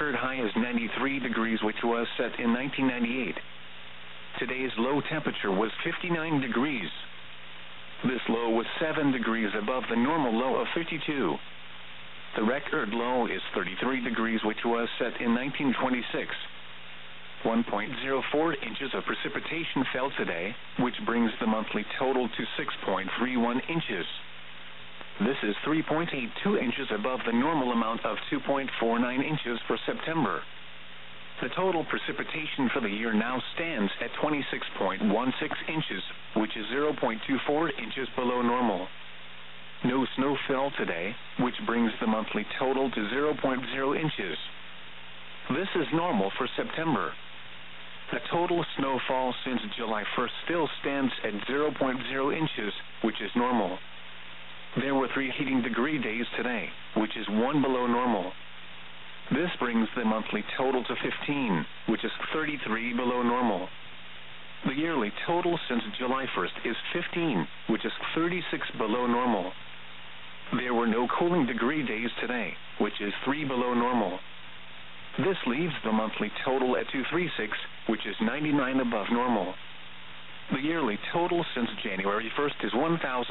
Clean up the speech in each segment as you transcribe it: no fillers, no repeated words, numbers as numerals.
record high is 93 degrees, which was set in 1998. Today's low temperature was 59 degrees. This low was 7 degrees above the normal low of 52. The record low is 33 degrees, which was set in 1926. 1.04 inches of precipitation fell today, which brings the monthly total to 6.31 inches. This is 3.82 inches above the normal amount of 2.49 inches for September. The total precipitation for the year now stands at 26.16 inches, which is 0.24 inches below normal. No snow fell today, which brings the monthly total to 0.0 inches. This is normal for September. The total snowfall since July 1st still stands at 0.0 inches, which is normal. There were 3 heating degree days today, which is 1 below normal. This brings the monthly total to 15, which is 33 below normal. The yearly total since July 1st is 15, which is 36 below normal. There were no cooling degree days today, which is 3 below normal. This leaves the monthly total at 236, which is 99 above normal. The yearly total since January 1st is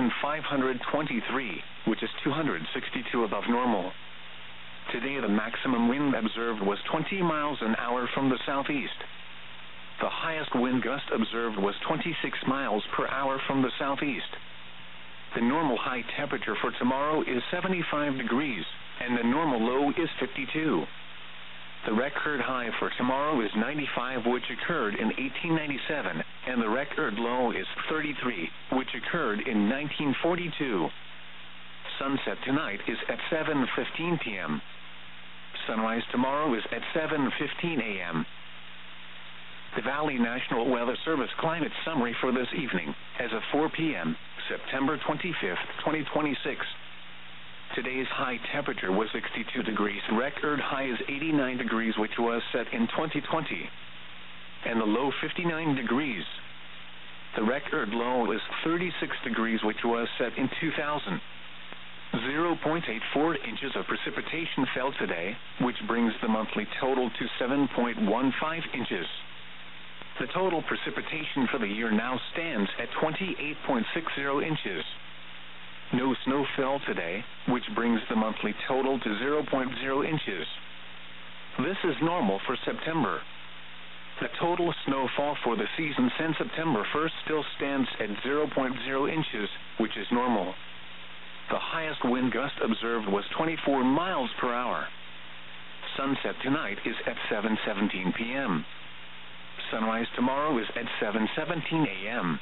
1,523, which is 262 above normal. Today the maximum wind observed was 20 miles an hour from the southeast. The highest wind gust observed was 26 miles per hour from the southeast. The normal high temperature for tomorrow is 75 degrees, and the normal low is 52. The record high for tomorrow is 95, which occurred in 1897, and the record low is 33, which occurred in 1942. Sunset tonight is at 7:15 p.m. Sunrise tomorrow is at 7:15 a.m. The Valley National Weather Service climate summary for this evening, as of 4 p.m., September 25th, 2026. Today's high temperature was 62 degrees. Record high is 89 degrees, which was set in 2020. And the low 59 degrees. The record low is 36 degrees, which was set in 2000. 0.84 inches of precipitation fell today, which brings the monthly total to 7.15 inches. The total precipitation for the year now stands at 28.60 inches. No snow fell today, which brings the monthly total to 0.0 inches. This is normal for September. The total snowfall for the season since September 1st still stands at 0.0 inches, which is normal. The highest wind gust observed was 24 miles per hour. Sunset tonight is at 7:17 p.m. Sunrise tomorrow is at 7:17 a.m.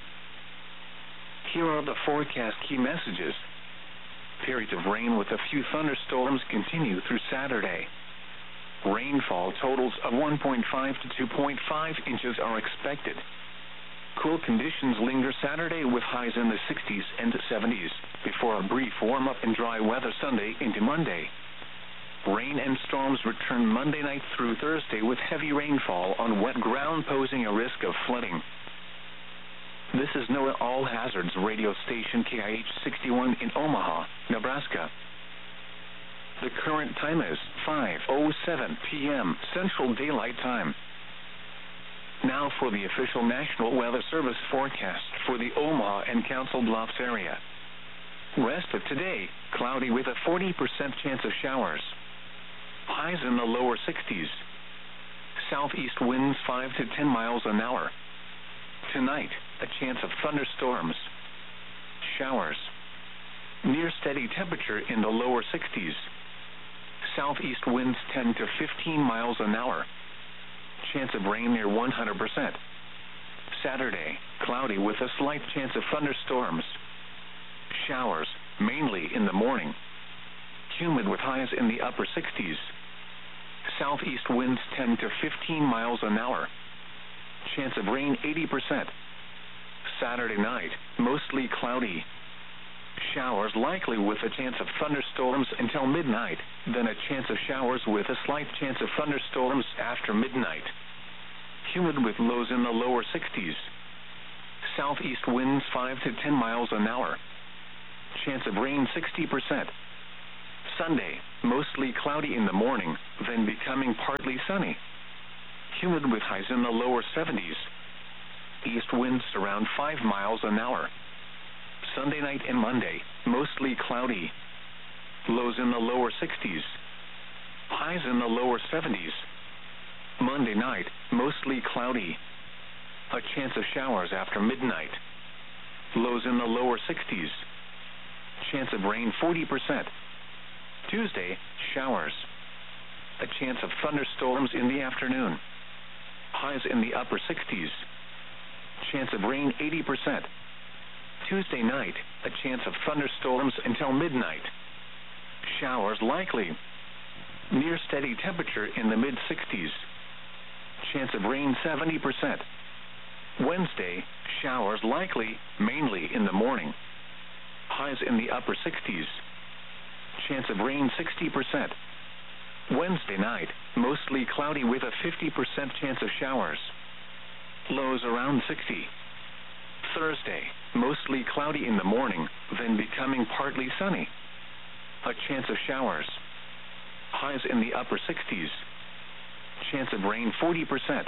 Here are the forecast key messages. Periods of rain with a few thunderstorms continue through Saturday. Rainfall totals of 1.5 to 2.5 inches are expected. Cool conditions linger Saturday with highs in the 60s and 70s, before a brief warm-up and dry weather Sunday into Monday. Rain and storms return Monday night through Thursday with heavy rainfall on wet ground posing a risk of flooding. This is NOAA All Hazards radio station KIH 61 in Omaha, Nebraska. The current time is 5:07 p.m. Central Daylight Time. Now for the official National Weather Service forecast for the Omaha and Council Bluffs area. Rest of today, cloudy with a 40% chance of showers. Highs in the lower 60s. Southeast winds 5 to 10 miles an hour. Tonight, a chance of thunderstorms. Showers. Near steady temperature in the lower 60s. Southeast winds 10 to 15 miles an hour. Chance of rain near 100%. Saturday, cloudy with a slight chance of thunderstorms. Showers, mainly in the morning. Humid with highs in the upper 60s. Southeast winds 10 to 15 miles an hour. Chance of rain 80%. Saturday night, mostly cloudy. Showers likely with a chance of thunderstorms until midnight, then a chance of showers with a slight chance of thunderstorms after midnight. Humid with lows in the lower 60s. Southeast winds 5 to 10 miles an hour. Chance of rain 60%. Sunday, mostly cloudy in the morning, then becoming partly sunny. Humid with highs in the lower 70s. East winds around 5 miles an hour. Sunday night and Monday, mostly cloudy. Lows in the lower 60s. Highs in the lower 70s. Monday night, mostly cloudy. A chance of showers after midnight. Lows in the lower 60s. Chance of rain 40%. Tuesday, showers. A chance of thunderstorms in the afternoon. Highs in the upper 60s. Chance of rain 80%. Tuesday night, a chance of thunderstorms until midnight. Showers likely. Near steady temperature in the mid-60s. Chance of rain 70%. Wednesday, showers likely, mainly in the morning. Highs in the upper 60s. Chance of rain 60%. Wednesday night, mostly cloudy with a 50% chance of showers. Lows around 60. Thursday, mostly cloudy in the morning, then becoming partly sunny. A chance of showers. Highs in the upper 60s. Chance of rain 40%.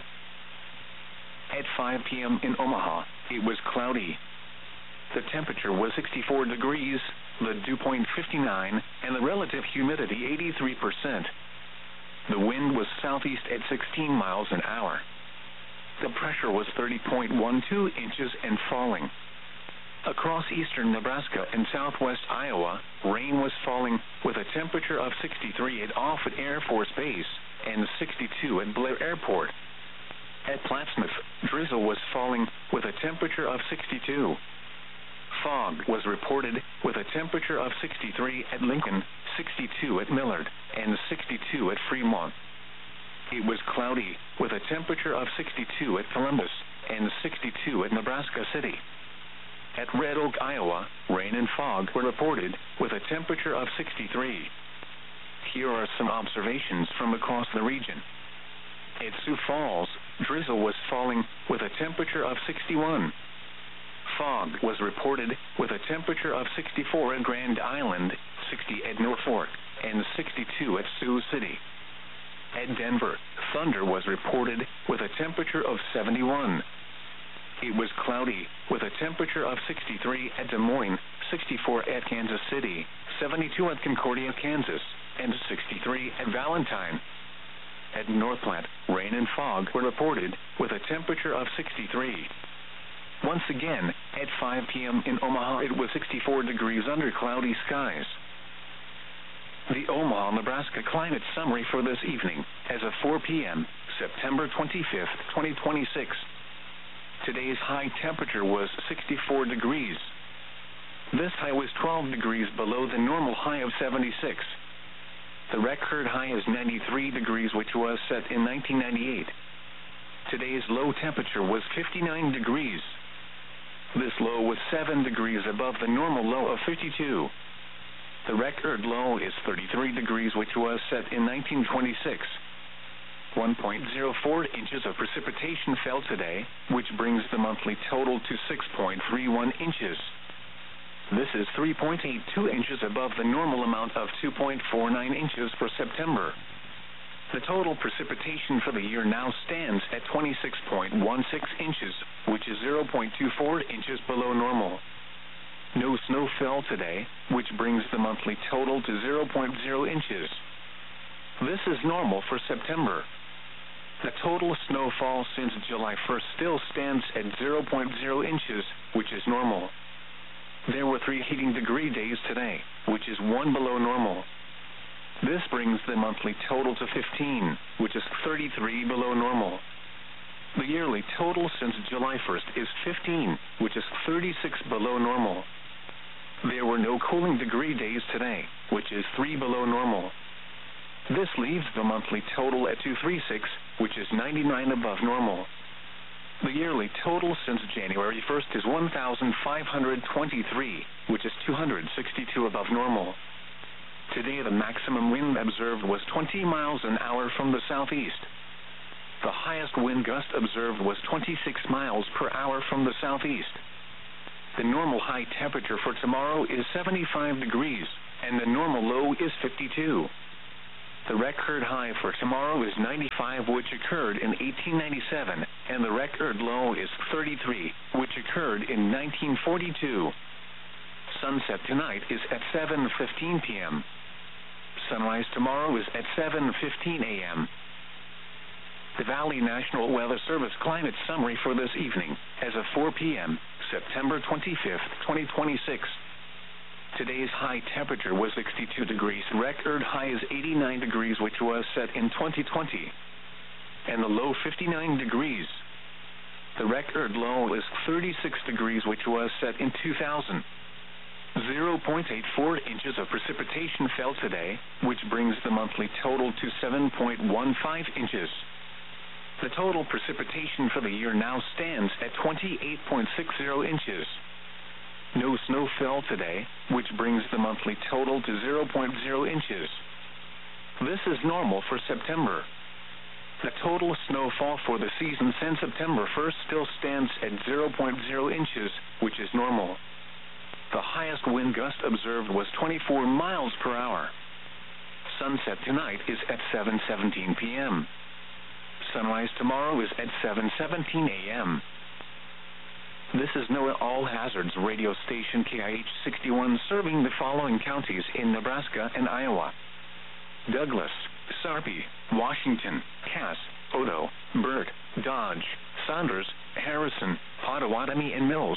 At 5 p.m. in Omaha, it was cloudy. The temperature was 64 degrees, the dew point 59, and the relative humidity 83%. The wind was southeast at 16 miles an hour. The pressure was 30.12 inches and falling. Across eastern Nebraska and southwest Iowa, rain was falling with a temperature of 63 at Offutt Air Force Base and 62 at Blair Airport. At Plattsmouth, drizzle was falling with a temperature of 62. Fog was reported with a temperature of 63 at Lincoln, 62 at Millard, and 62 at Fremont. It was cloudy with a temperature of 62 at Columbus and 62 at Nebraska City. At Red Oak, Iowa, rain and fog were reported with a temperature of 63. Here are some observations from across the region. At Sioux Falls, drizzle was falling with a temperature of 61. Fog was reported with a temperature of 64 at Grand Island, 60 at Norfolk, and 62 at Sioux City. At Denver, thunder was reported with a temperature of 71. It was cloudy with a temperature of 63 at Des Moines, 64 at Kansas City, 72 at Concordia, Kansas, and 63 at Valentine. At North Platte, rain and fog were reported with a temperature of 63. Once again, at 5 p.m. in Omaha, it was 64 degrees under cloudy skies. The Omaha, Nebraska climate summary for this evening, as of 4 p.m., September 25th, 2026. Today's high temperature was 64 degrees. This high was 12 degrees below the normal high of 76. The record high is 93 degrees, which was set in 1998. Today's low temperature was 59 degrees. This low was 7 degrees above the normal low of 52. The record low is 33 degrees, which was set in 1926. 1.04 inches of precipitation fell today, which brings the monthly total to 6.31 inches. This is 3.82 inches above the normal amount of 2.49 inches for September. The total precipitation for the year now stands at 26.16 inches, which is 0.24 inches below normal. No snow fell today, which brings the monthly total to 0.0 inches. This is normal for September. The total snowfall since July 1st still stands at 0.0 inches, which is normal. There were 3 heating degree days today, which is 1 below normal. This brings the monthly total to 15, which is 33 below normal. The yearly total since July 1st is 15, which is 36 below normal. There were no cooling degree days today, which is 3 below normal. This leaves the monthly total at 236, which is 99 above normal. The yearly total since January 1st is 1,523, which is 262 above normal. Today the maximum wind observed was 20 miles an hour from the southeast. The highest wind gust observed was 26 miles per hour from the southeast. The normal high temperature for tomorrow is 75 degrees, and the normal low is 52. The record high for tomorrow is 95, which occurred in 1897, and the record low is 33, which occurred in 1942. Sunset tonight is at 7:15 p.m. Sunrise tomorrow is at 7:15 a.m. The Valley National Weather Service climate summary for this evening, as of 4 p.m., September 25th, 2026. Today's high temperature was 62 degrees. Record high is 89 degrees, which was set in 2020. And the low 59 degrees. The record low is 36 degrees, which was set in 2000. 0.84 inches of precipitation fell today, which brings the monthly total to 7.15 inches. The total precipitation for the year now stands at 28.60 inches. No snow fell today, which brings the monthly total to 0.0 inches. This is normal for September. The total snowfall for the season since September 1st still stands at 0.0 inches, which is normal. The highest wind gust observed was 24 miles per hour. Sunset tonight is at 7:17 p.m. Sunrise tomorrow is at 7:17 a.m. This is NOAA All Hazards radio station KIH 61 serving the following counties in Nebraska and Iowa: Douglas, Sarpy, Washington, Cass, Odo, Burt, Dodge, Saunders, Harrison, Potawatomi, and Mills.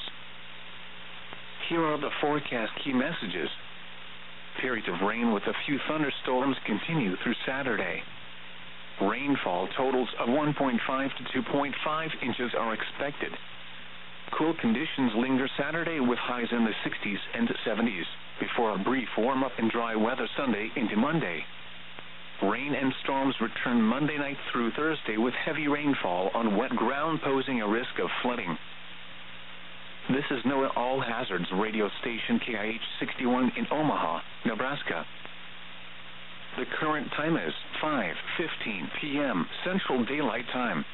Here are the forecast key messages. Periods of rain with a few thunderstorms continue through Saturday. Rainfall totals of 1.5 to 2.5 inches are expected. Cool conditions linger Saturday with highs in the 60s and 70s, before a brief warm-up and dry weather Sunday into Monday. Rain and storms return Monday night through Thursday with heavy rainfall on wet ground posing a risk of flooding. This is NOAA All Hazards radio station KIH 61 in Omaha, Nebraska. The current time is 5:15 p.m. Central Daylight Time.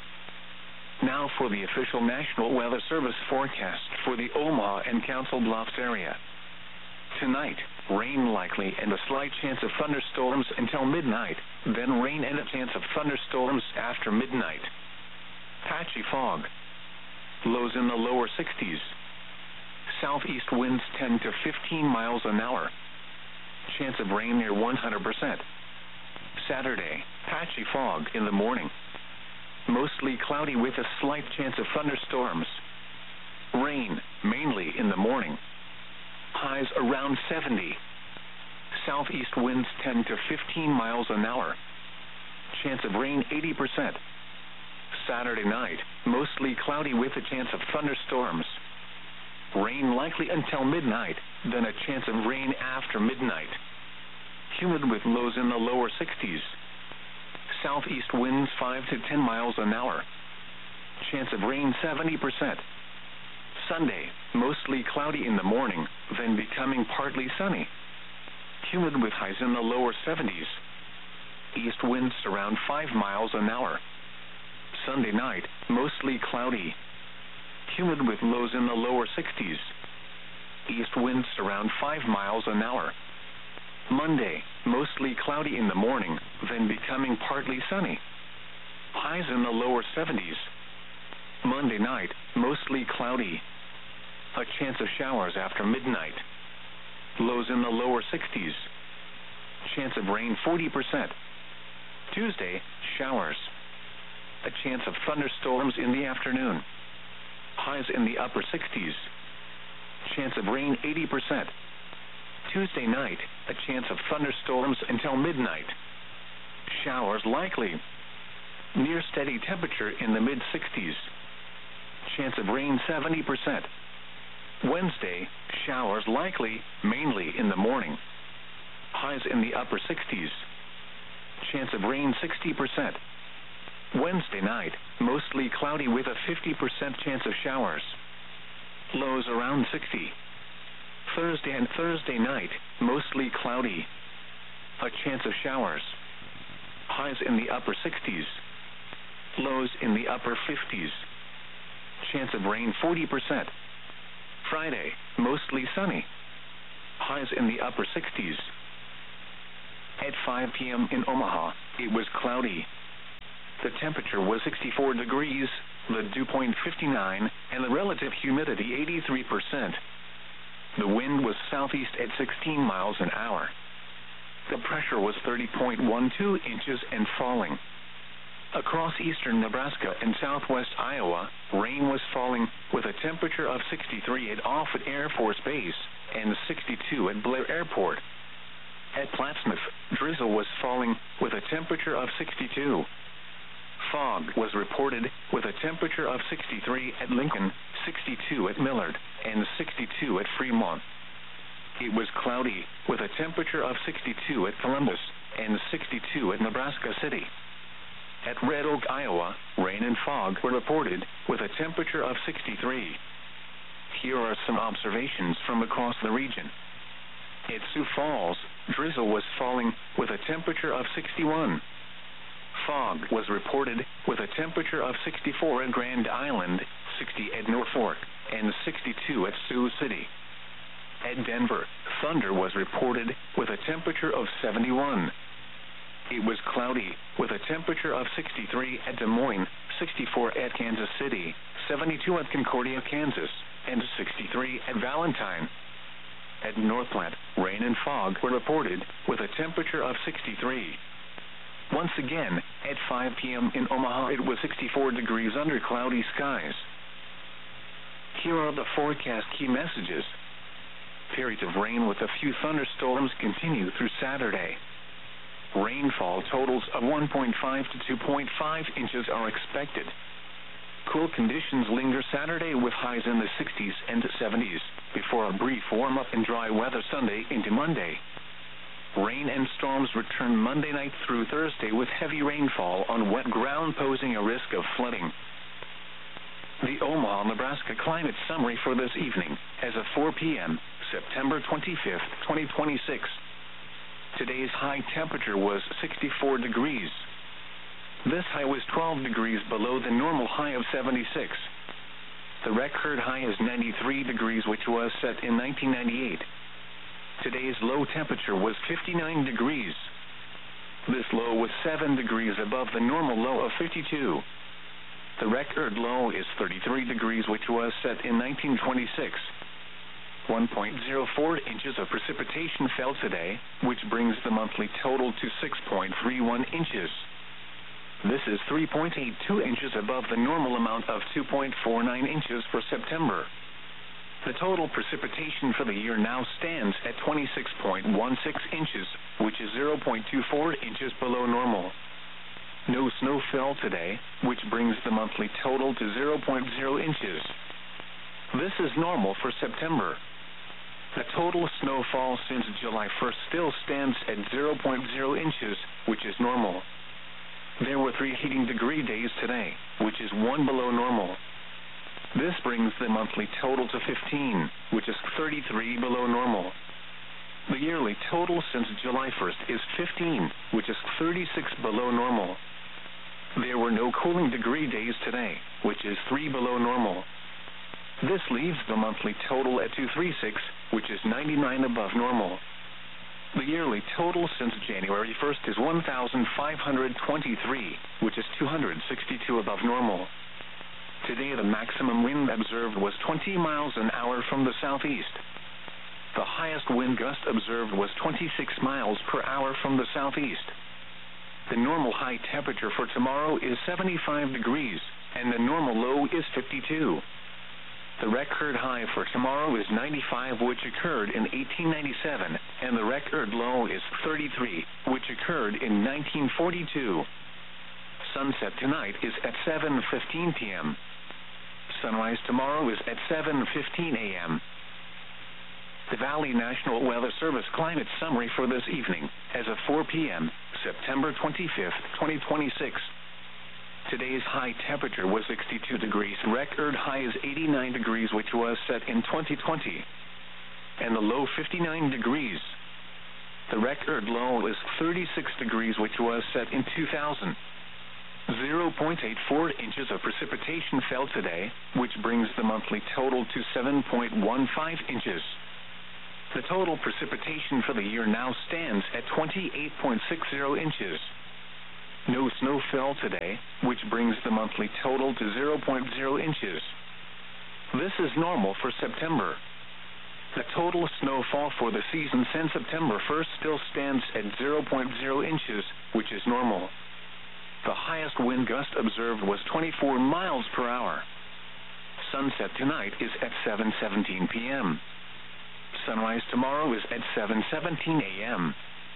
Now for the official National Weather Service forecast for the Omaha and Council Bluffs area. Tonight, rain likely and a slight chance of thunderstorms until midnight, then rain and a chance of thunderstorms after midnight. Patchy fog. Lows in the lower 60s. Southeast winds 10 to 15 miles an hour. Chance of rain near 100%. Saturday, patchy fog in the morning. Mostly cloudy with a slight chance of thunderstorms. Rain, mainly in the morning. Highs around 70. Southeast winds 10 to 15 miles an hour. Chance of rain 80%. Saturday night, mostly cloudy with a chance of thunderstorms. Rain likely until midnight, then a chance of rain after midnight. Humid with lows in the lower 60s. Southeast winds 5 to 10 miles an hour. Chance of rain 70%. Sunday, mostly cloudy in the morning, then becoming partly sunny. Humid with highs in the lower 70s. East winds around 5 miles an hour. Sunday night, mostly cloudy. Humid with lows in the lower 60s. East winds around 5 miles an hour. Monday, mostly cloudy in the morning, then becoming partly sunny. Highs in the lower 70s. Monday night, mostly cloudy. A chance of showers after midnight. Lows in the lower 60s. Chance of rain 40%. Tuesday, showers. A chance of thunderstorms in the afternoon. Highs in the upper 60s. Chance of rain 80%. Tuesday night, a chance of thunderstorms until midnight. Showers likely. Near steady temperature in the mid-60s. Chance of rain 70%. Wednesday, showers likely, mainly in the morning. Highs in the upper 60s. Chance of rain 60%. Wednesday night, mostly cloudy with a 50% chance of showers. Lows around 60. Thursday and Thursday night, mostly cloudy. A chance of showers. Highs in the upper 60s. Lows in the upper 50s. Chance of rain 40%. Friday, mostly sunny. highs in the upper 60s. At 5 p.m. in Omaha, it was cloudy. The temperature was 64 degrees, the dew point 59, and the relative humidity 83%. The wind was southeast at 16 miles an hour. The pressure was 30.12 inches and falling. Across eastern Nebraska and southwest Iowa, rain was falling with a temperature of 63 at Offutt Air Force Base and 62 at Blair Airport. At Plattsmouth, drizzle was falling with a temperature of 62. Fog was reported with a temperature of 63 at Lincoln, 62 at Millard, and 62 at Fremont. It was cloudy with a temperature of 62 at Columbus and 62 at Nebraska City. At Red Oak, Iowa, rain and fog were reported with a temperature of 63. Here are some observations from across the region. At Sioux Falls, drizzle was falling with a temperature of 61. Fog was reported with a temperature of 64 at Grand Island, 60 at Norfolk, and 62 at Sioux City. At Denver, thunder was reported with a temperature of 71. It was cloudy with a temperature of 63 at Des Moines, 64 at Kansas City, 72 at Concordia, Kansas, and 63 at Valentine. At North Platte, rain and fog were reported with a temperature of 63. Once again, at 5 p.m. in Omaha, it was 64 degrees under cloudy skies. Here are the forecast key messages. Periods of rain with a few thunderstorms continue through Saturday. Rainfall totals of 1.5 to 2.5 inches are expected. Cool conditions linger Saturday with highs in the 60s and 70s, before a brief warm-up and dry weather Sunday into Monday. Rain and storms return Monday night through Thursday with heavy rainfall on wet ground posing a risk of flooding. The Omaha, Nebraska climate summary for this evening as of 4 p.m., September 25th, 2026. Today's high temperature was 64 degrees. This high was 12 degrees below the normal high of 76. The record high is 93 degrees, which was set in 1998. Today's low temperature was 59 degrees. This low was 7 degrees above the normal low of 52. The record low is 33 degrees, which was set in 1926. 1.04 inches of precipitation fell today, which brings the monthly total to 6.31 inches. This is 3.82 inches above the normal amount of 2.49 inches for September. The total precipitation for the year now stands at 26.16 inches, which is 0.24 inches below normal. No snow fell today, which brings the monthly total to 0.0 inches. This is normal for September. The total snowfall since July 1st still stands at 0.0 inches, which is normal. There were 3 heating degree days today, which is 1 below normal. This brings the monthly total to 15, which is 33 below normal. The yearly total since July 1st is 15, which is 36 below normal. There were no cooling degree days today, which is 3 below normal. This leaves the monthly total at 236, which is 99 above normal. The yearly total since January 1st is 1,523, which is 262 above normal. Today the maximum wind observed was 20 miles an hour from the southeast. The highest wind gust observed was 26 miles per hour from the southeast. The normal high temperature for tomorrow is 75 degrees, and the normal low is 52. The record high for tomorrow is 95, which occurred in 1897, and the record low is 33, which occurred in 1942. Sunset tonight is at 7:15 p.m. Sunrise tomorrow is at 7:15 a.m. The Valley National Weather Service climate summary for this evening as of 4 p.m., September 25th, 2026. Today's high temperature was 62 degrees. Record high is 89 degrees, which was set in 2020. And the low 59 degrees. The record low is 36 degrees, which was set in 2000. 0.84 inches of precipitation fell today, which brings the monthly total to 7.15 inches. The total precipitation for the year now stands at 28.60 inches. No snow fell today, which brings the monthly total to 0.0 inches. This is normal for September. The total snowfall for the season since September 1st still stands at 0.0 inches, which is normal. The highest wind gust observed was 24 miles per hour. Sunset tonight is at 7:17 p.m. Sunrise tomorrow is at 7:17 a.m.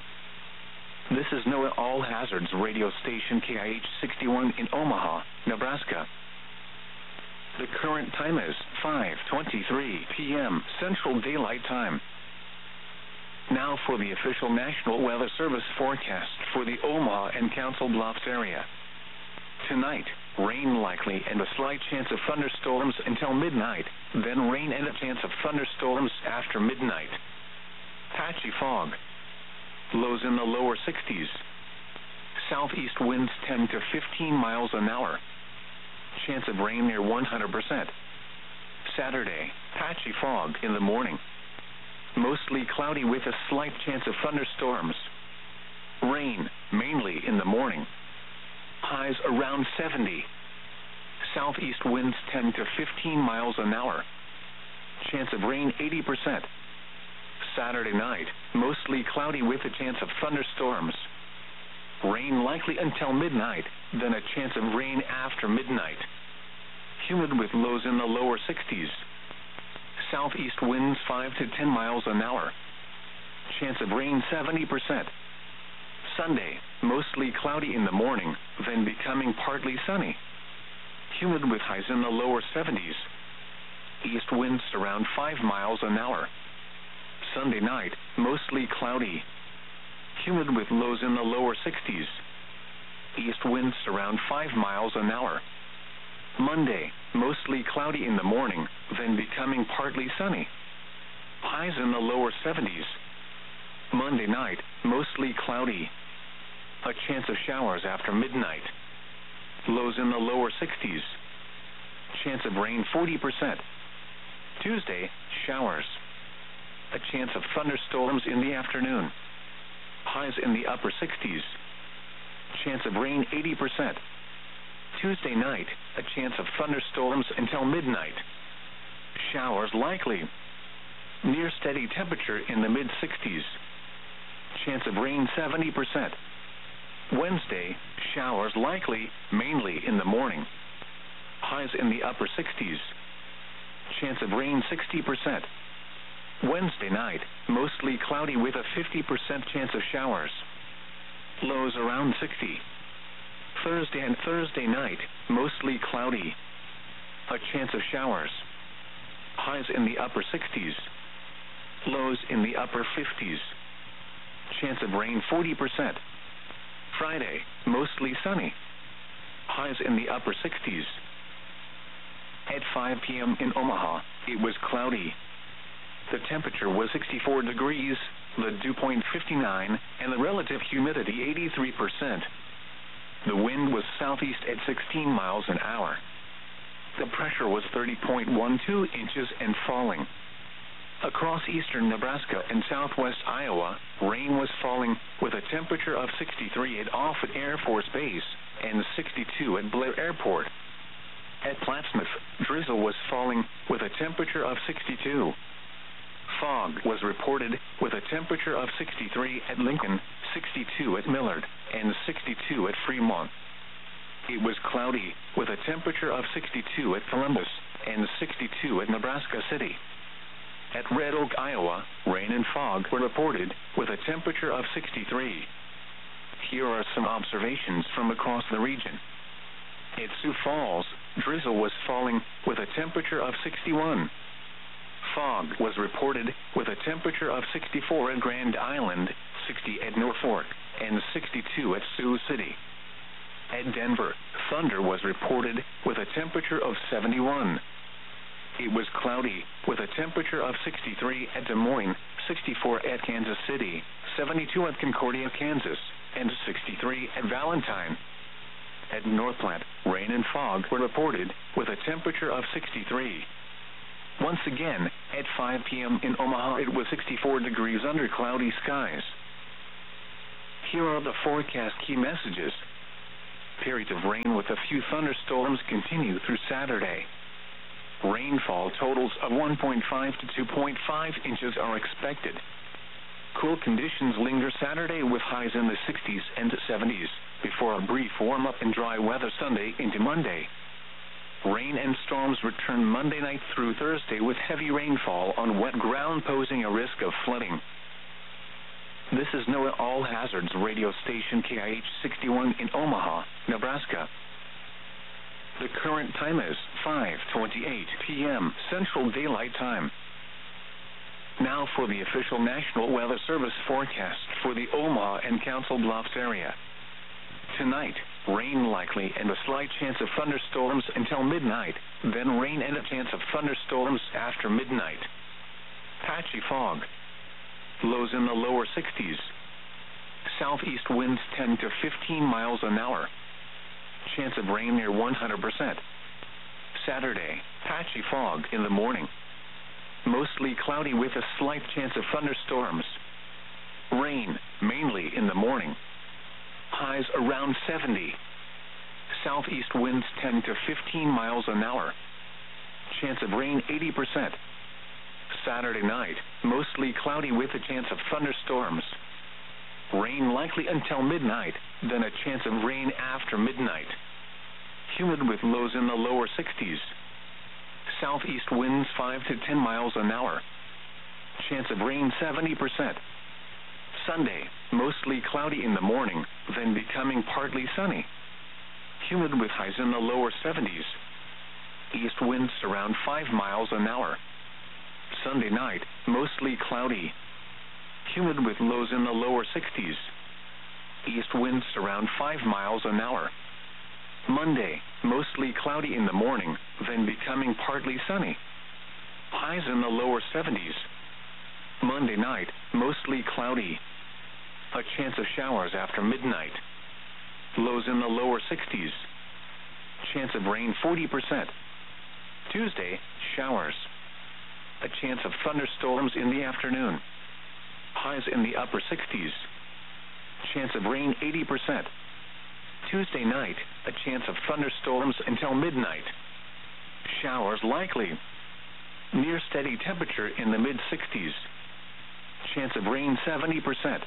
This is NOAA All Hazards radio station KIH 61 in Omaha, Nebraska. The current time is 5:23 p.m. Central Daylight Time. Now for the official National Weather Service forecast for the Omaha and Council Bluffs area. Tonight, rain likely and a slight chance of thunderstorms until midnight, then rain and a chance of thunderstorms after midnight. Patchy fog. Lows in the lower 60s. Southeast winds 10 to 15 miles an hour. Chance of rain near 100%. Saturday, patchy fog in the morning. Mostly cloudy with a slight chance of thunderstorms. Rain, mainly in the morning. Highs around 70. Southeast winds 10 to 15 miles an hour. Chance of rain 80%. Saturday night, mostly cloudy with a chance of thunderstorms. Rain likely until midnight, then a chance of rain after midnight. Humid with lows in the lower 60s. Southeast winds 5 to 10 miles an hour. Chance of rain 70%. Sunday, mostly cloudy in the morning, then becoming partly sunny. Humid with highs in the lower 70s. East winds around 5 miles an hour. Sunday night, mostly cloudy. Humid with lows in the lower 60s. East winds around 5 miles an hour. Monday, mostly cloudy in the morning, then becoming partly sunny. Highs in the lower 70s. Monday night, mostly cloudy. A chance of showers after midnight. Lows in the lower 60s. Chance of rain 40%. Tuesday, showers. A chance of thunderstorms in the afternoon. Highs in the upper 60s. Chance of rain 80%. Tuesday night, a chance of thunderstorms until midnight. Showers likely. Near steady temperature in the mid-60s. Chance of rain 70%. Wednesday, showers likely, mainly in the morning. Highs in the upper 60s. Chance of rain 60%. Wednesday night, mostly cloudy with a 50% chance of showers. Lows around 60. Thursday and Thursday night, mostly cloudy. A chance of showers. Highs in the upper 60s. Lows in the upper 50s. Chance of rain 40%. Friday, mostly sunny. Highs in the upper 60s. At 5 p.m. in Omaha, it was cloudy. The temperature was 64 degrees, the dew point 59, and the relative humidity 83%. The wind was southeast at 16 miles an hour. The pressure was 30.12 inches and falling. Across eastern Nebraska and southwest Iowa, rain was falling with a temperature of 63 at Offutt Air Force Base and 62 at Blair Airport. At Plattsmouth, drizzle was falling with a temperature of 62. Fog was reported with a temperature of 63 at Lincoln, 62 at Millard, and 62 at Fremont. It was cloudy with a temperature of 62 at Columbus and 62 at Nebraska City. At Red Oak, Iowa, rain and fog were reported with a temperature of 63. Here are some observations from across the region. At Sioux Falls, drizzle was falling with a temperature of 61. Fog was reported with a temperature of 64 at Grand Island, 60 at Norfolk, and 62 at Sioux City. At Denver, thunder was reported with a temperature of 71. It was cloudy with a temperature of 63 at Des Moines, 64 at Kansas City, 72 at Concordia, Kansas, and 63 at Valentine. At North Platte, rain and fog were reported with a temperature of 63. Once again, At 5 p.m. in Omaha, it was 64 degrees under cloudy skies. Here are the forecast key messages. Periods of rain with a few thunderstorms continue through Saturday. Rainfall totals of 1.5 to 2.5 inches are expected. Cool conditions linger Saturday with highs in the 60s and 70s, before a brief warm-up and dry weather Sunday into Monday. Rain and storms return Monday night through Thursday with heavy rainfall on wet ground posing a risk of flooding. This is NOAA All Hazards radio station KIH 61 in Omaha, Nebraska. The current time is 5:28 p.m. Central Daylight Time. Now for the official National Weather Service forecast for the Omaha and Council Bluffs area. Tonight, rain likely and a slight chance of thunderstorms until midnight, then rain and a chance of thunderstorms after midnight. Patchy fog. Lows in the lower 60s. Southeast winds 10 to 15 miles an hour. Chance of rain near 100%. Saturday, patchy fog in the morning. Mostly cloudy with a slight chance of thunderstorms. Rain, mainly in the morning. Highs around 70. Southeast winds 10 to 15 miles an hour. Chance of rain 80%. Saturday night, mostly cloudy with a chance of thunderstorms. Rain likely until midnight, then a chance of rain after midnight. Humid with lows in the lower 60s. Southeast winds 5 to 10 miles an hour. Chance of rain 70%. Sunday, mostly cloudy in the morning, then becoming partly sunny. Humid with highs in the lower 70s. East winds around 5 miles an hour. Sunday night, mostly cloudy. Humid with lows in the lower 60s. East winds around 5 miles an hour. Monday, mostly cloudy in the morning, then becoming partly sunny. Highs in the lower 70s. Monday night, mostly cloudy. A chance of showers after midnight. Lows in the lower 60s. Chance of rain 40%. Tuesday, showers. A chance of thunderstorms in the afternoon. Highs in the upper 60s. Chance of rain 80%. Tuesday night, a chance of thunderstorms until midnight. Showers likely. Near steady temperature in the mid-60s. Chance of rain 70%.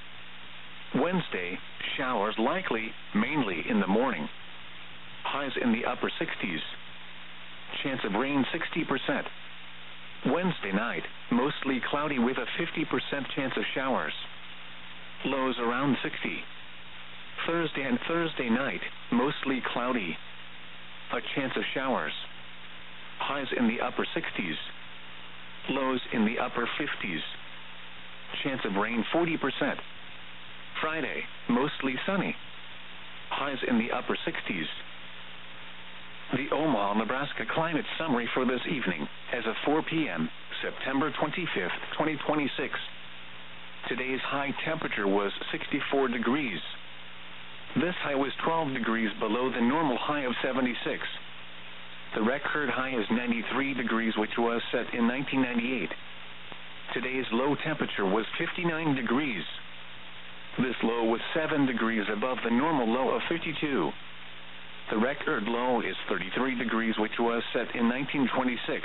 Wednesday, showers likely, mainly in the morning. Highs in the upper 60s. Chance of rain 60%. Wednesday night, mostly cloudy with a 50% chance of showers. Lows around 60. Thursday and Thursday night, mostly cloudy. A chance of showers. Highs in the upper 60s. Lows in the upper 50s. Chance of rain 40%. Friday, mostly sunny. Highs in the upper 60s. The Omaha, Nebraska climate summary for this evening, as of 4 p.m., September 25th, 2026. Today's high temperature was 64 degrees. This high was 12 degrees below the normal high of 76. The record high is 93 degrees, which was set in 1998. Today's low temperature was 59 degrees. This low was 7 degrees above the normal low of 52. The record low is 33 degrees, which was set in 1926.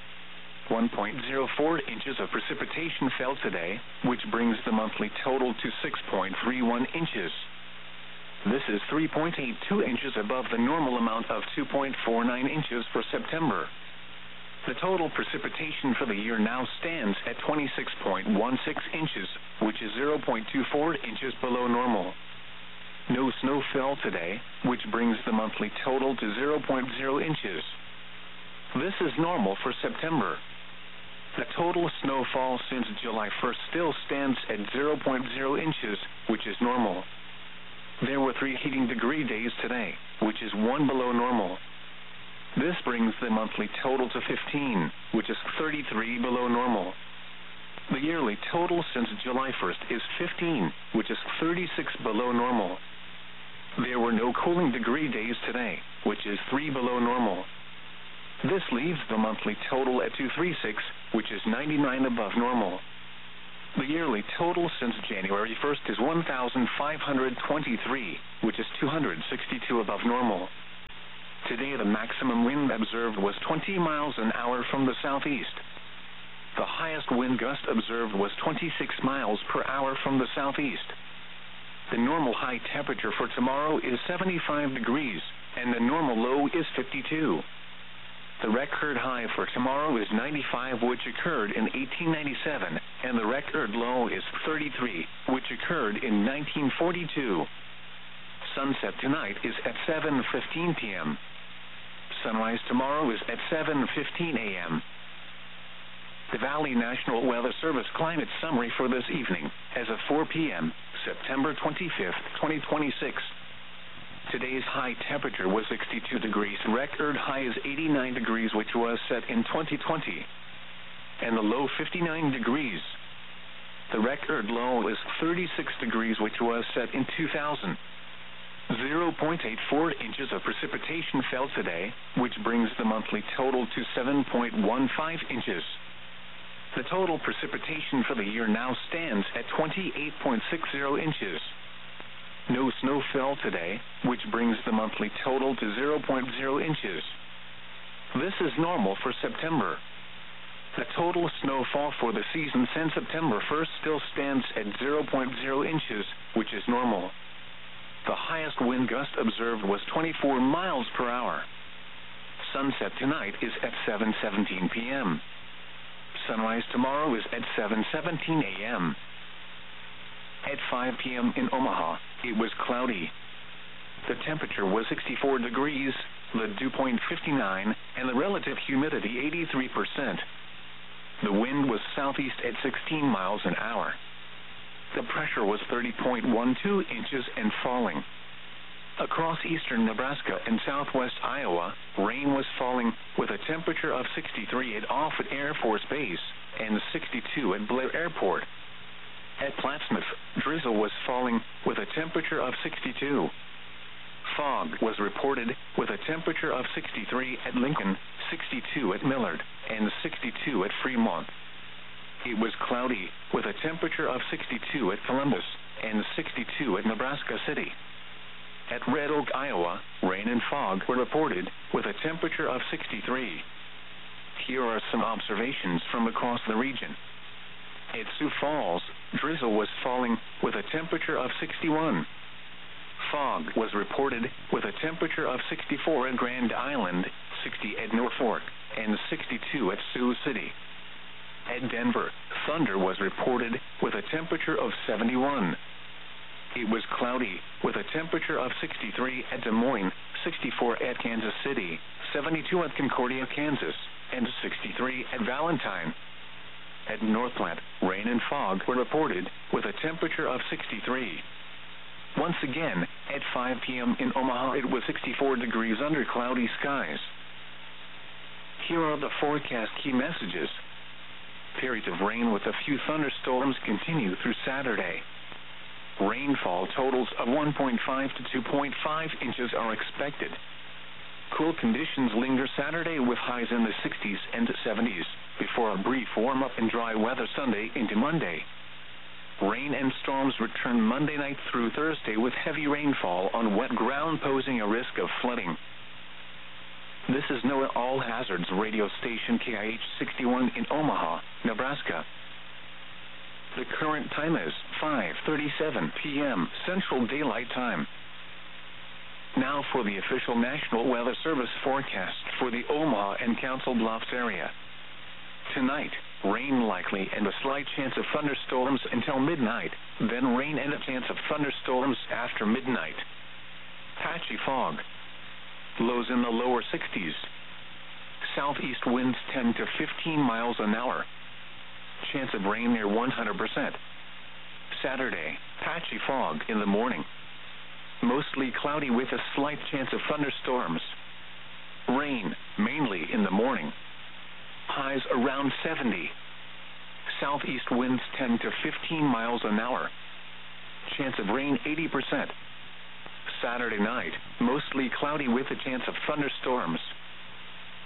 1.04 inches of precipitation fell today, which brings the monthly total to 6.31 inches. This is 3.82 inches above the normal amount of 2.49 inches for September. The total precipitation for the year now stands at 26.16 inches, which is 0.24 inches below normal. No snow fell today, which brings the monthly total to 0.0 inches. This is normal for September. The total snowfall since July 1st still stands at 0.0 inches, which is normal. There were 3 heating degree days today, which is 1 below normal. This brings the monthly total to 15, which is 33 below normal. The yearly total since July 1st is 15, which is 36 below normal. There were no cooling degree days today, which is 3 below normal. This leaves the monthly total at 236, which is 99 above normal. The yearly total since January 1st is 1,523, which is 262 above normal. Today the maximum wind observed was 20 miles an hour from the southeast. The highest wind gust observed was 26 miles per hour from the southeast. The normal high temperature for tomorrow is 75 degrees, and the normal low is 52. The record high for tomorrow is 95, which occurred in 1897, and the record low is 33, which occurred in 1942. Sunset tonight is at 7:15 p.m. Sunrise tomorrow is at 7:15 a.m. The Valley National Weather Service climate summary for this evening, as of 4 p.m., September 25th, 2026. Today's high temperature was 62 degrees. Record high is 89 degrees, which was set in 2020. And the low 59 degrees. The record low is 36 degrees, which was set in 2000. 0.84 inches of precipitation fell today, which brings the monthly total to 7.15 inches. The total precipitation for the year now stands at 28.60 inches. No snow fell today, which brings the monthly total to 0.0 inches. This is normal for September. The total snowfall for the season since September 1st still stands at 0.0 inches, which is normal. The highest wind gust observed was 24 miles per hour. Sunset tonight is at 7:17 p.m. Sunrise tomorrow is at 7:17 a.m. At 5 p.m. in Omaha, it was cloudy. The temperature was 64 degrees, the dew point 59, and the relative humidity 83%. The wind was southeast at 16 miles an hour. The pressure was 30.12 inches and falling. Across eastern Nebraska and southwest Iowa, rain was falling with a temperature of 63 at Offutt Air Force Base and 62 at Blair Airport. At Plattsmouth, drizzle was falling with a temperature of 62. Fog was reported with a temperature of 63 at Lincoln, 62 at Millard, and 62 at Fremont. It was cloudy with a temperature of 62 at Columbus and 62 at Nebraska City. At Red Oak, Iowa, rain and fog were reported with a temperature of 63. Here are some observations from across the region. At Sioux Falls, drizzle was falling with a temperature of 61. Fog was reported with a temperature of 64 at Grand Island, 60 at Norfolk, and 62 at Sioux City. At Denver, thunder was reported with a temperature of 71. It was cloudy with a temperature of 63 at Des Moines, 64 at Kansas City, 72 at Concordia, Kansas, and 63 at Valentine. At North Platte, rain and fog were reported with a temperature of 63. Once again, at 5 p.m. in Omaha, it was 64 degrees under cloudy skies. Here are the forecast key messages. Periods of rain with a few thunderstorms continue through Saturday. Rainfall totals of 1.5 to 2.5 inches are expected. Cool conditions linger Saturday with highs in the 60s and 70s, before a brief warm-up and dry weather Sunday into Monday. Rain and storms return Monday night through Thursday with heavy rainfall on wet ground posing a risk of flooding. This is NOAA All Hazards radio station KIH 61 in Omaha, Nebraska. The current time is 5:37 p.m. Central Daylight Time. Now for the official National Weather Service forecast for the Omaha and Council Bluffs area. Tonight, rain likely and a slight chance of thunderstorms until midnight, then rain and a chance of thunderstorms after midnight. Patchy fog. Lows in the lower 60s. Southeast winds 10 to 15 miles an hour. Chance of rain near 100%. Saturday, patchy fog in the morning. Mostly cloudy with a slight chance of thunderstorms. Rain, mainly in the morning. Highs around 70. Southeast winds 10 to 15 miles an hour. Chance of rain 80%. Saturday night, mostly cloudy with a chance of thunderstorms.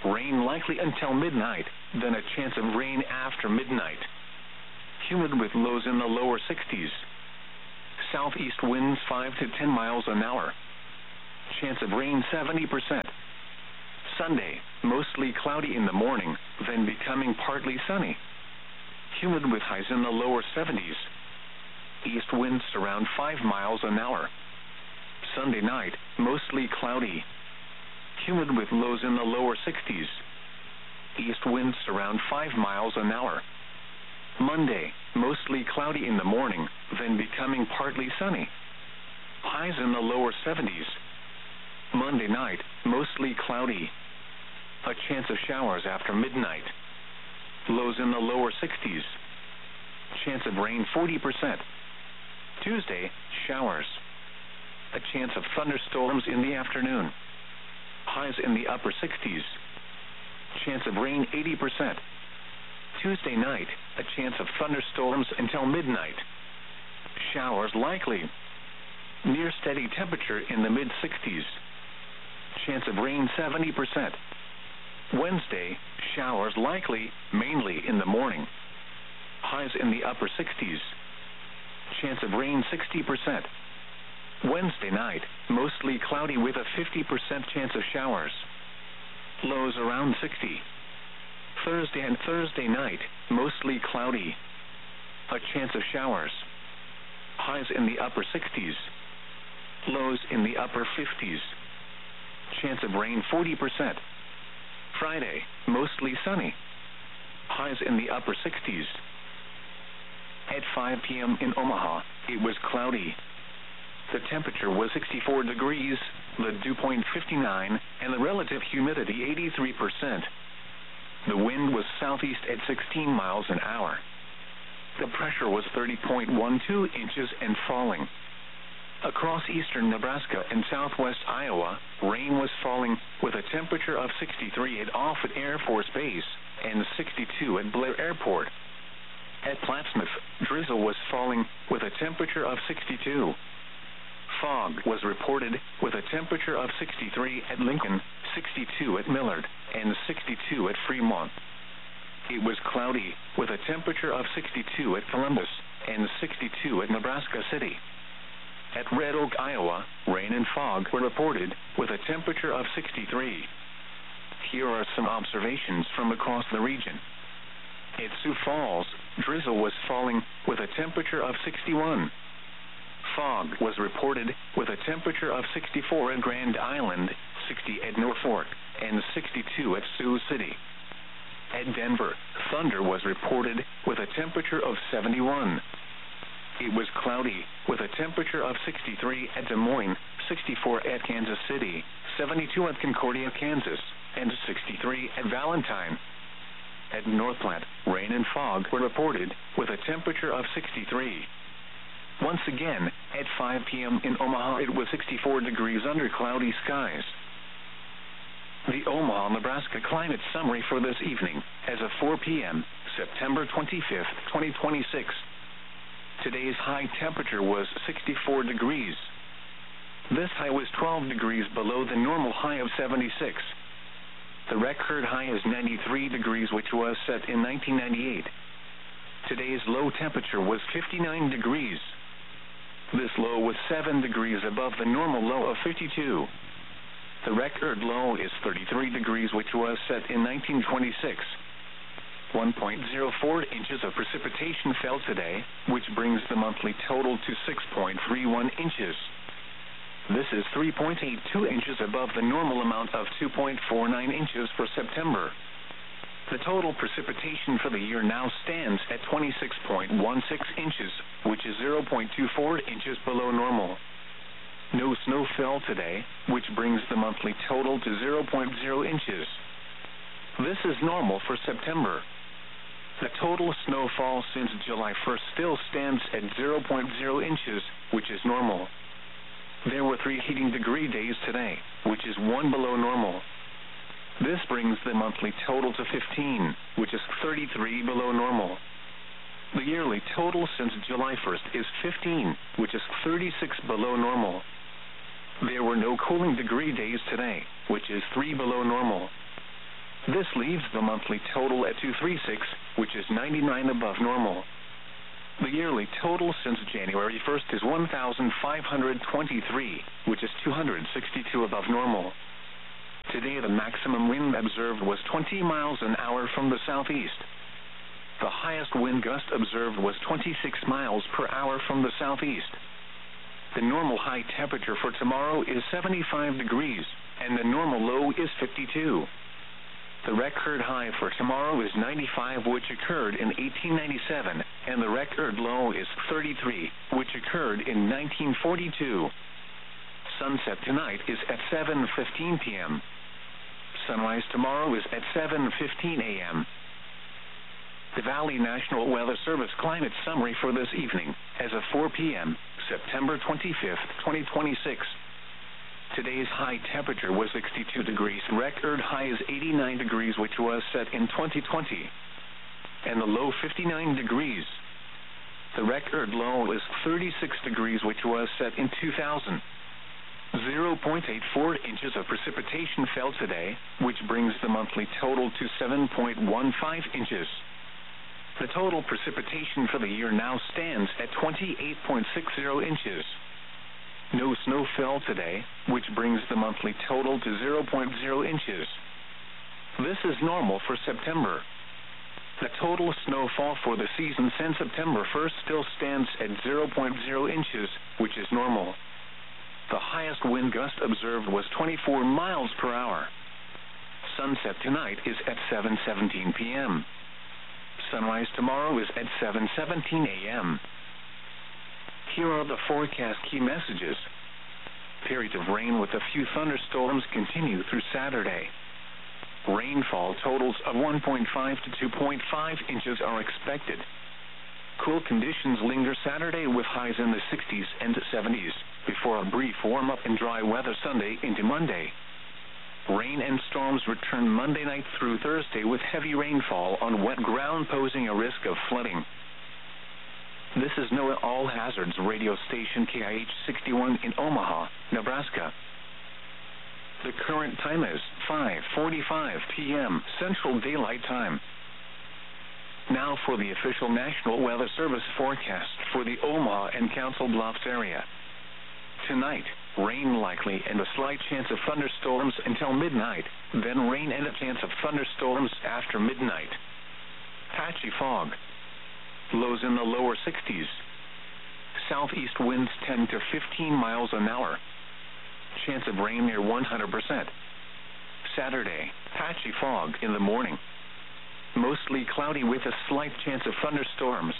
rain likely until midnight, then a chance of rain after midnight. Humid with lows in the lower 60s. Southeast winds 5 to 10 miles an hour. Chance of rain 70%. Sunday, mostly cloudy in the morning, then becoming partly sunny. Humid with highs in the lower 70s. East winds around 5 miles an hour. Sunday night, mostly cloudy. Humid with lows in the lower 60s. East winds around 5 miles an hour. Monday, mostly cloudy in the morning, then becoming partly sunny. Highs in the lower 70s. Monday night, mostly cloudy. A chance of showers after midnight. Lows in the lower 60s. Chance of rain 40%. Tuesday, showers. A chance of thunderstorms in the afternoon. Highs in the upper 60s. Chance of rain 80%. Tuesday night, a chance of thunderstorms until midnight. Showers likely. Near steady temperature in the mid-60s. Chance of rain 70%. Wednesday, showers likely, mainly in the morning. Highs in the upper 60s. Chance of rain 60%. Wednesday night, mostly cloudy with a 50% chance of showers. Lows around 60. Thursday and Thursday night, mostly cloudy. A chance of showers. Highs in the upper 60s. Lows in the upper 50s. Chance of rain 40%. Friday, mostly sunny. Highs in the upper 60s. At 5 p.m. in Omaha, it was cloudy. The temperature was 64 degrees, the dew point 59, and the relative humidity 83%. The wind was southeast at 16 miles an hour. The pressure was 30.12 inches and falling. Across eastern Nebraska and southwest Iowa, rain was falling with a temperature of 63 at Offutt Air Force Base and 62 at Blair Airport. At Plattsmouth, drizzle was falling with a temperature of 62. Fog was reported with a temperature of 63 at Lincoln, 62 at Millard, and 62 at Fremont. It was cloudy with a temperature of 62 at Columbus and 62 at Nebraska City. At Red Oak, Iowa, rain and fog were reported with a temperature of 63. Here are some observations from across the region. At Sioux Falls, drizzle was falling with a temperature of 61. Fog was reported with a temperature of 64 at Grand Island, 60 at Norfolk, and 62 at Sioux City. At Denver, thunder was reported with a temperature of 71. It was cloudy with a temperature of 63 at Des Moines, 64 at Kansas City, 72 at Concordia, Kansas, and 63 at Valentine. At North Platte, rain and fog were reported with a temperature of 63. Once again, at 5 p.m. in Omaha, it was 64 degrees under cloudy skies. The Omaha, Nebraska climate summary for this evening, as of 4 p.m., September 25th, 2026. Today's high temperature was 64 degrees. This high was 12 degrees below the normal high of 76. The record high is 93 degrees, which was set in 1998. Today's low temperature was 59 degrees. This low was 7 degrees above the normal low of 52. The record low is 33 degrees, which was set in 1926. 1.04 inches of precipitation fell today, which brings the monthly total to 6.31 inches. This is 3.82 inches above the normal amount of 2.49 inches for September. The total precipitation for the year now stands at 26.16 inches, which is 0.24 inches below normal. No snow fell today, which brings the monthly total to 0.0 inches. This is normal for September. The total snowfall since July 1st still stands at 0.0 inches, which is normal. There were 3 heating degree days today, which is 1 below normal. This brings the monthly total to 15, which is 33 below normal. The yearly total since July 1st is 15, which is 36 below normal. There were no cooling degree days today, which is 3 below normal. This leaves the monthly total at 236, which is 99 above normal. The yearly total since January 1st is 1,523, which is 262 above normal. Today the maximum wind observed was 20 miles an hour from the southeast. The highest wind gust observed was 26 miles per hour from the southeast. The normal high temperature for tomorrow is 75 degrees, and the normal low is 52. The record high for tomorrow is 95, which occurred in 1897, and the record low is 33, which occurred in 1942. Sunset tonight is at 7:15 p.m. Sunrise tomorrow is at 7:15 a.m. The Valley National Weather Service climate summary for this evening, as of 4 p.m., September 25th, 2026. Today's high temperature was 62 degrees. Record high is 89 degrees, which was set in 2020. And the low 59 degrees. The record low is 36 degrees, which was set in 2000. 0.84 inches of precipitation fell today, which brings the monthly total to 7.15 inches. The total precipitation for the year now stands at 28.60 inches. No snow fell today, which brings the monthly total to 0.0 inches. This is normal for September. The total snowfall for the season since September 1st still stands at 0.0 inches, which is normal. The highest wind gust observed was 24 miles per hour. Sunset tonight is at 7:17 p.m. Sunrise tomorrow is at 7:17 a.m. Here are the forecast key messages. Periods of rain with a few thunderstorms continue through Saturday. Rainfall totals of 1.5 to 2.5 inches are expected. Cool conditions linger Saturday with highs in the 60s and 70s, before a brief warm-up and dry weather Sunday into Monday. Rain and storms return Monday night through Thursday with heavy rainfall on wet ground posing a risk of flooding. This is NOAA All Hazards radio station KIH 61 in Omaha, Nebraska. The current time is 5:45 p.m. Central Daylight Time. Now for the official National Weather Service forecast for the Omaha and Council Bluffs area. Tonight, rain likely and a slight chance of thunderstorms until midnight, then rain and a chance of thunderstorms after midnight. Patchy fog. Lows in the lower 60s. Southeast winds 10 to 15 miles an hour. Chance of rain near 100%. Saturday, patchy fog in the morning. Mostly cloudy with a slight chance of thunderstorms.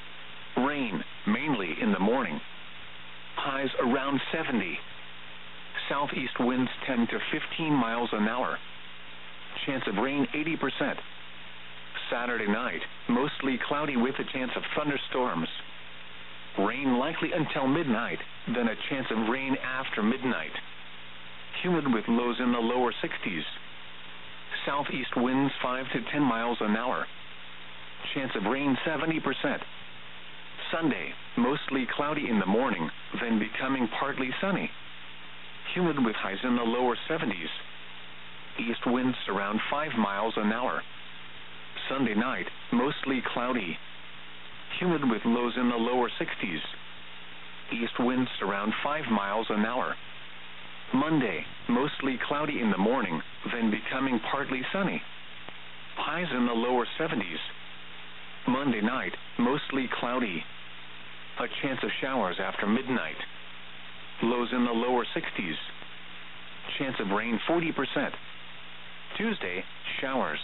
Rain, mainly in the morning. Highs around 70. Southeast winds 10 to 15 miles an hour. Chance of rain 80%. Saturday night, mostly cloudy with a chance of thunderstorms. Rain likely until midnight, then a chance of rain after midnight. Humid with lows in the lower 60s. Southeast winds 5 to 10 miles an hour. Chance of rain 70%. Sunday, mostly cloudy in the morning, then becoming partly sunny. Humid with highs in the lower 70s. East winds around 5 miles an hour. Sunday night, mostly cloudy. Humid with lows in the lower 60s. East winds around 5 miles an hour. Monday, mostly cloudy in the morning, then becoming partly sunny. Highs in the lower 70s. Monday night, mostly cloudy. A chance of showers after midnight. Lows in the lower 60s. Chance of rain 40%. Tuesday, showers.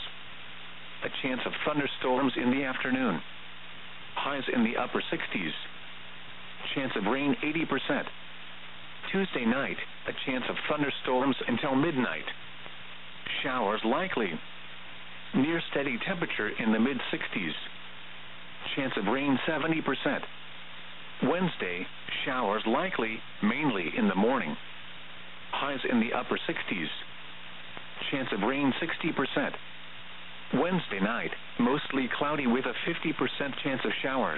A chance of thunderstorms in the afternoon. Highs in the upper 60s. Chance of rain 80%. Tuesday night, a chance of thunderstorms until midnight. Showers likely. Near steady temperature in the mid-60s. Chance of rain 70%. Wednesday, showers likely, mainly in the morning. Highs in the upper 60s. Chance of rain 60%. Wednesday night, mostly cloudy with a 50% chance of showers.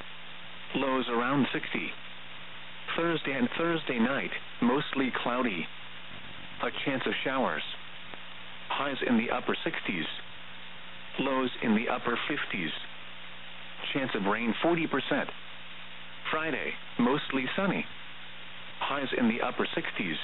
Lows around 60. Thursday and Thursday night, mostly cloudy. A chance of showers. highs in the upper 60s. Lows in the upper 50s. Chance of rain 40%. Friday, mostly sunny. Highs in the upper 60s.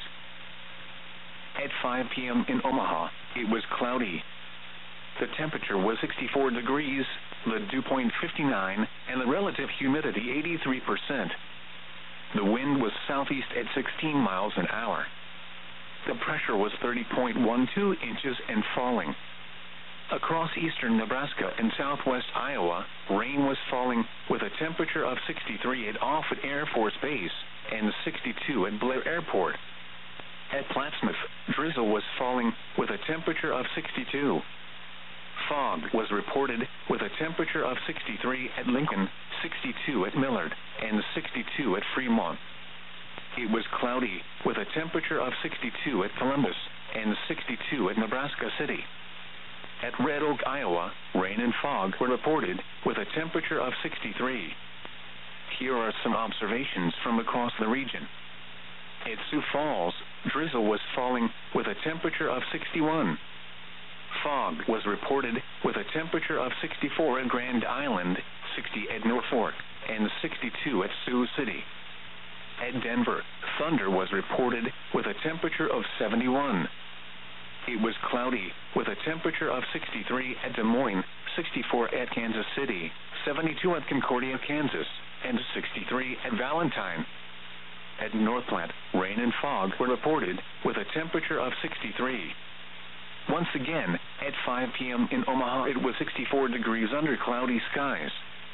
At 5 p.m. in Omaha, it was cloudy. The temperature was 64 degrees, the dew point 59, and the relative humidity 83%. The wind was southeast at 16 miles an hour. The pressure was 30.12 inches and falling. Across eastern Nebraska and southwest Iowa, rain was falling with a temperature of 63 at Offutt Air Force Base and 62 at Blair Airport. At Plattsmouth, drizzle was falling with a temperature of 62. Fog was reported with a temperature of 63 at Lincoln, 62 at Millard, and 62 at Fremont. It was cloudy with a temperature of 62 at Columbus and 62 at Nebraska City. At Red Oak, Iowa, rain and fog were reported with a temperature of 63. Here are some observations from across the region. At Sioux Falls, drizzle was falling with a temperature of 61. Fog was reported with a temperature of 64 at Grand Island, 60 at Norfolk, and 62 at Sioux City. At Denver, thunder was reported with a temperature of 71. It was cloudy with a temperature of 63 at Des Moines, 64 at Kansas City, 72 at Concordia, Kansas, and 63 at Valentine. At North Platte, rain and fog were reported with a temperature of 63. Once again, at 5 p.m. in Omaha, it was 64 degrees under cloudy skies.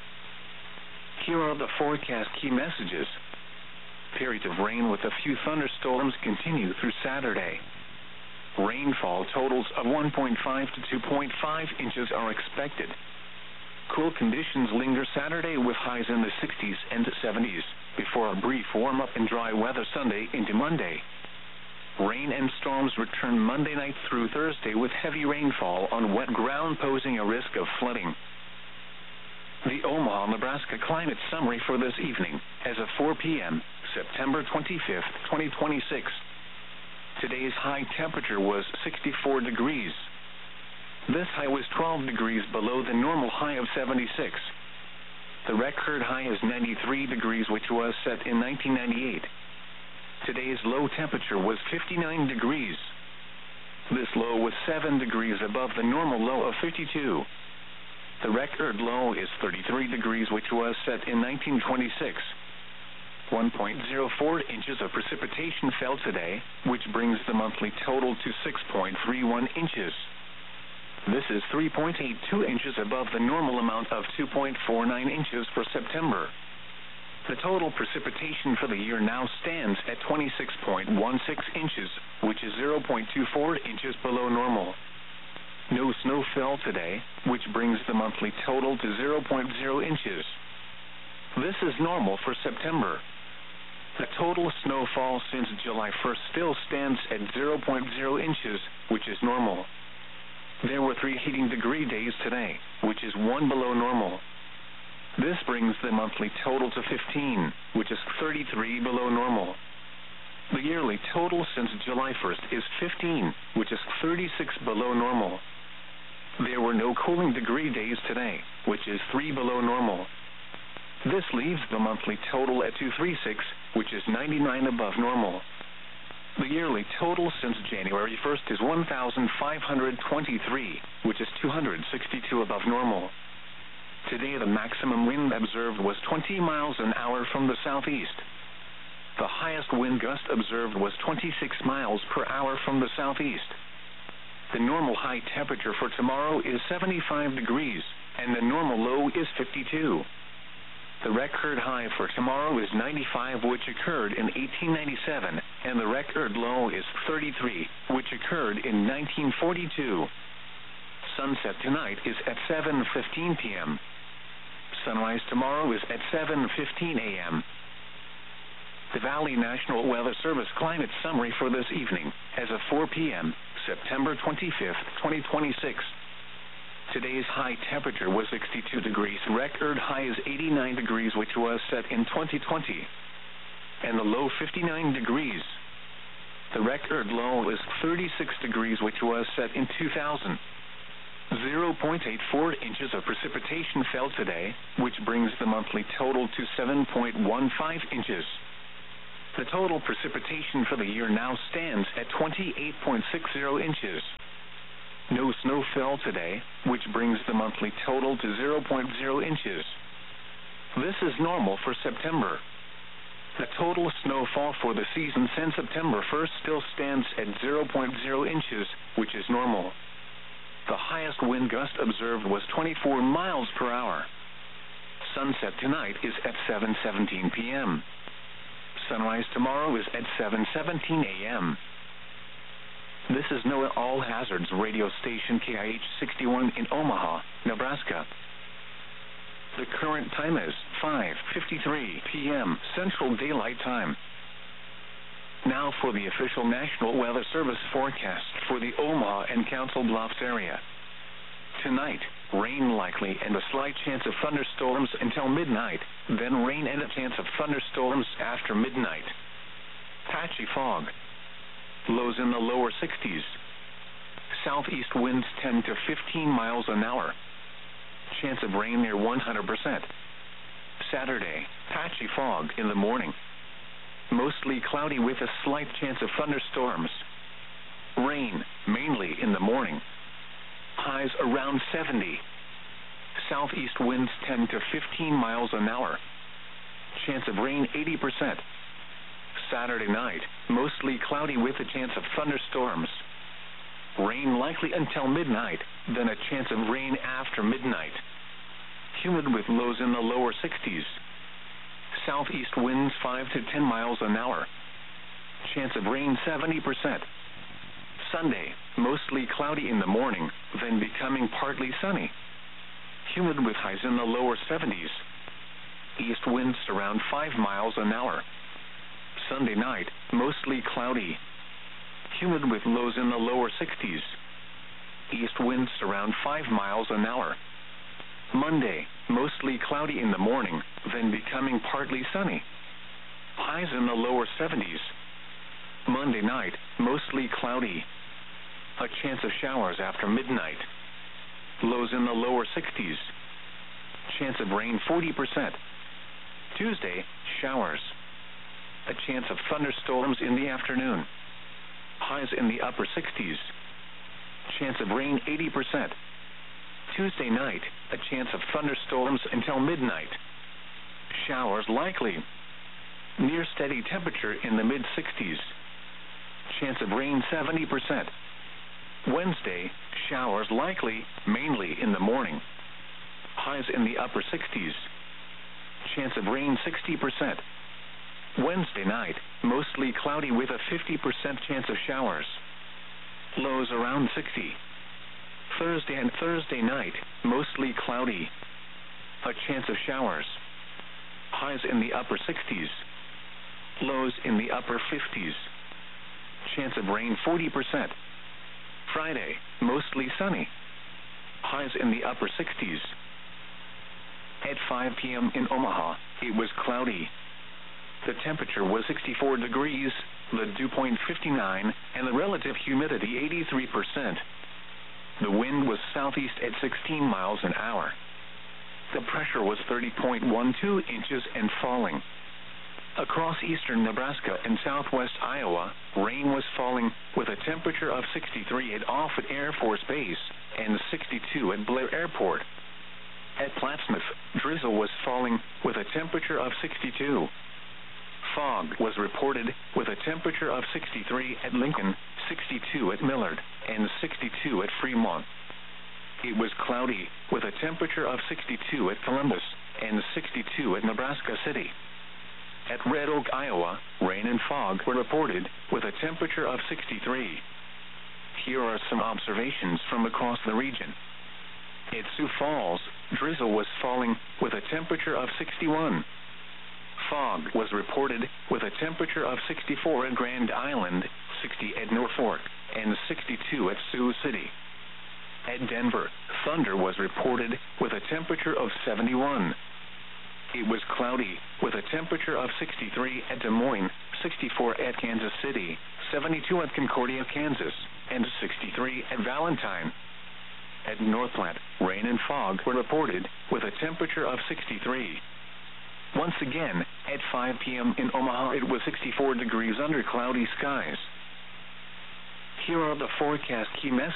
Here are the forecast key messages. Periods of rain with a few thunderstorms continue through Saturday. Rainfall totals of 1.5 to 2.5 inches are expected. Cool conditions linger Saturday with highs in the 60s and 70s, before a brief warm-up and dry weather Sunday into Monday. Rain and storms return Monday night through Thursday with heavy rainfall on wet ground posing a risk of flooding. The Omaha, Nebraska climate summary for this evening, as of 4 p.m., September 25th, 2026. Today's high temperature was 64 degrees. This high was 12 degrees below the normal high of 76. The record high is 93 degrees, which was set in 1998. Today's low temperature was 59 degrees. This low was 7 degrees above the normal low of 52. The record low is 33 degrees, which was set in 1926. 1.04 inches of precipitation fell today, which brings the monthly total to 6.31 inches. This is 3.82 inches above the normal amount of 2.49 inches for September. The total precipitation for the year now stands at 26.16 inches, which is 0.24 inches below normal. No snow fell today, which brings the monthly total to 0.0 inches. This is normal for September. The total snowfall since July 1st still stands at 0.0 inches, which is normal. There were 3 heating degree days today, which is 1 below normal. This brings the monthly total to 15, which is 33 below normal. The yearly total since July 1st is 15, which is 36 below normal. There were no cooling degree days today, which is 3 below normal. This leaves the monthly total at 236, which is 99 above normal. The yearly total since January 1st is 1,523, which is 262 above normal. Today the maximum wind observed was 20 miles an hour from the southeast. The highest wind gust observed was 26 miles per hour from the southeast. The normal high temperature for tomorrow is 75 degrees, and the normal low is 52. The record high for tomorrow is 95, which occurred in 1897, and the record low is 33, which occurred in 1942. Sunset tonight is at 7:15 p.m. Sunrise tomorrow is at 7:15 a.m. The Valley National Weather Service climate summary for this evening, as of 4 p.m., September 25th, 2026. Today's high temperature was 62 degrees. Record high is 89 degrees, which was set in 2020. And the low 59 degrees. The record low is 36 degrees, which was set in 2000. 0.84 inches of precipitation fell today, which brings the monthly total to 7.15 inches. The total precipitation for the year now stands at 28.60 inches. No snow fell today, which brings the monthly total to 0.0 inches. This is normal for September. The total snowfall for the season since September 1st still stands at 0.0 inches, which is normal. The highest wind gust observed was 24 miles per hour. Sunset tonight is at 7:17 p.m. Sunrise tomorrow is at 7:17 a.m. This is NOAA All Hazards radio station KIH 61 in Omaha, Nebraska. The current time is 5:53 p.m. Central Daylight Time. Now for the official National Weather Service forecast for the Omaha and Council Bluffs area. Tonight, rain likely and a slight chance of thunderstorms until midnight, then rain and a chance of thunderstorms after midnight. Patchy fog. Lows in the lower 60s. Southeast winds 10 to 15 miles an hour. Chance of rain near 100%. Saturday, patchy fog in the morning. Mostly cloudy with a slight chance of thunderstorms. Rain, mainly in the morning. Highs around 70. Southeast winds 10 to 15 miles an hour. Chance of rain 80%. Saturday night, mostly cloudy with a chance of thunderstorms. Rain likely until midnight, then a chance of rain after midnight. Humid with lows in the lower 60s. Southeast winds 5 to 10 miles an hour. Chance of rain 70%. Sunday, mostly cloudy in the morning, then becoming partly sunny. Humid with highs in the lower 70s. East winds around 5 miles an hour. Sunday night, mostly cloudy. Humid with lows in the lower 60s. East winds around 5 miles an hour. Monday, mostly cloudy in the morning, then becoming partly sunny. Highs in the lower 70s. Monday night, mostly cloudy. A chance of showers after midnight. Lows in the lower 60s. Chance of rain 40%. Tuesday, showers. A chance of thunderstorms in the afternoon. Highs in the upper 60s. Chance of rain 80%. Tuesday night, a chance of thunderstorms until midnight. Showers likely. Near steady temperature in the mid-60s. Chance of rain 70%. Wednesday, showers likely, mainly in the morning. Highs in the upper 60s. Chance of rain 60%. Wednesday night, mostly cloudy with a 50% chance of showers. Lows around 60. Thursday and Thursday night, mostly cloudy. A chance of showers. Highs in the upper 60s. Lows in the upper 50s. Chance of rain 40%. Friday, mostly sunny. Highs in the upper 60s. At 5 p.m. in Omaha, it was cloudy. The temperature was 64 degrees, the dew point 59, and the relative humidity 83%. The wind was southeast at 16 miles an hour. The pressure was 30.12 inches and falling. Across eastern Nebraska and southwest Iowa, rain was falling with a temperature of 63 at Offutt Air Force Base and 62 at Blair Airport. At Plattsmouth, drizzle was falling with a temperature of 62. Fog was reported with a temperature of 63 at Lincoln, 62 at Millard, and 62 at Fremont. It was cloudy with a temperature of 62 at Columbus and 62 at Nebraska City. At Red Oak, Iowa, rain and fog were reported with a temperature of 63. Here are some observations from across the region. At Sioux Falls, drizzle was falling with a temperature of 61. Fog was reported with a temperature of 64 at Grand Island, 60 at Norfolk, and 62 at Sioux City. At Denver, thunder was reported with a temperature of 71. It was cloudy with a temperature of 63 at Des Moines, 64 at Kansas City, 72 at Concordia, Kansas, and 63 at Valentine. At Northplant, rain and fog were reported with a temperature of 63. Once again, at 5 p.m. in Omaha, it was 64 degrees under cloudy skies. Here are the forecast key messages.